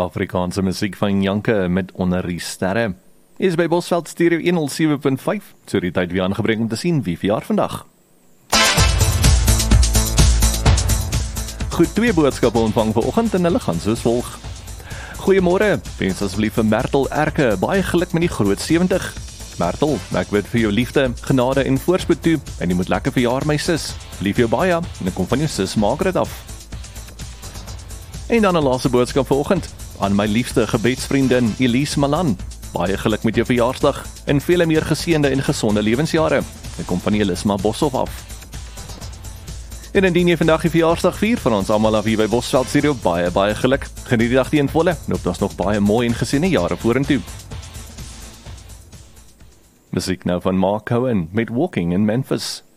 Afrikaanse musiek van Janke met Onder die sterre. Is by Bosveld Stereo 107.5, so die tyd weer aangebring om te sien wie verjaar vandag. Goed, 2 boodskappe ontvang vanoggend en hulle gaan soos volg. Goeiemôre, wens asseblief vir Mertel Erke, baie geluk met die groot 70. Mertel, ek bid vir jou liefde, genade en voorspoed toe, en jy moet lekker verjaar my sis. Lief jou baie, en ek kom van jou sis Margaret af. En dan 'n laaste boodskap vanoggend, aan my liefste gebedsvriendin Elise Malan. Baie geluk met jou verjaarsdag, en vele meer geseënde en gesonde lewensjare. Ek kom van Elisma Boshoff af. En indien jy vandag die verjaarsdag vier van ons almal af hier by Bosveld Stereo, baie geluk. Geniet die dag teen volle, en hoop daar's nog baie mooi en geseënde jare vorentoe. Musiek nou van Mark Cohen met Walking in Memphis.